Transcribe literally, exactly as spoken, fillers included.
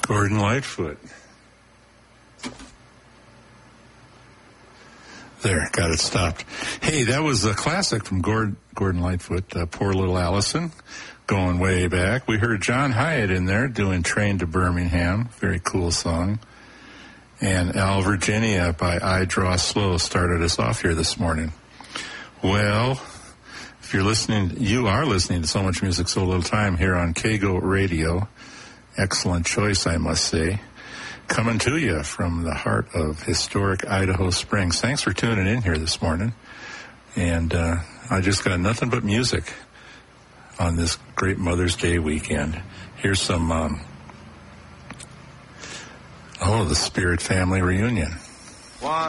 Gordon Lightfoot. There, got it stopped. Hey, that was a classic from Gord, Gordon Lightfoot, uh, Poor Little Allison, going way back. We heard John Hyatt in there doing Train to Birmingham, very cool song. And Al Virginia by I Draw Slow started us off here this morning. Well, if you're listening, you are listening to So Much Music, So Little Time here on K G O Radio. Excellent choice, I must say. Coming to you from the heart of historic Idaho Springs. Thanks for tuning in here this morning. And uh, I just got nothing but music on this great Mother's Day weekend. Here's some, um, oh, the Spirit Family Reunion. One.